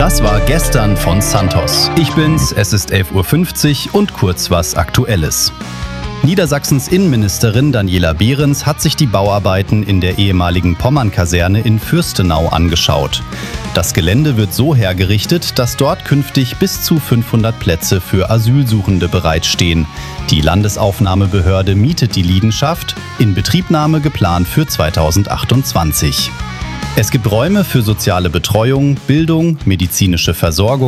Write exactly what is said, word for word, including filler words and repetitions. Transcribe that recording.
Das war gestern von Santos. Ich bin's, es ist elf Uhr fünfzig und kurz was Aktuelles. Niedersachsens Innenministerin Daniela Behrens hat sich die Bauarbeiten in der ehemaligen Pommern-Kaserne in Fürstenau angeschaut. Das Gelände wird so hergerichtet, dass dort künftig bis zu fünfhundert Plätze für Asylsuchende bereitstehen. Die Landesaufnahmebehörde mietet die Liegenschaft, Inbetriebnahme geplant für zweitausendachtundzwanzig. Es gibt Räume für soziale Betreuung, Bildung, medizinische Versorgung